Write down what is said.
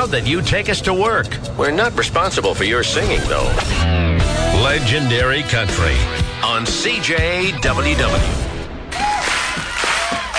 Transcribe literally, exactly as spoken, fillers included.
that you take us to work. We're not responsible for your singing, though. Legendary Country on C J W W.